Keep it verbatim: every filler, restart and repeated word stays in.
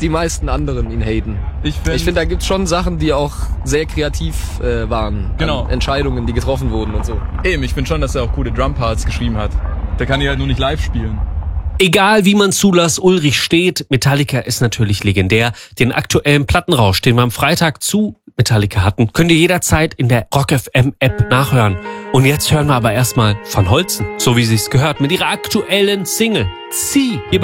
die meisten anderen ihn haten. Ich finde, ich find, da gibt's schon Sachen, die auch sehr kreativ äh, waren. Genau. Entscheidungen, die getroffen wurden und so. Eben, ich finde schon, dass er auch gute Drumparts geschrieben hat. Der kann die halt nur nicht live spielen. Egal wie man zu Lars Ulrich steht, Metallica ist natürlich legendär. Den aktuellen Plattenrausch, den wir am Freitag zu Metallica hatten, könnt ihr jederzeit in der Rock F M App nachhören. Und jetzt hören wir aber erstmal Van Holzen, so wie sich's gehört, mit ihrer aktuellen Single Zieh.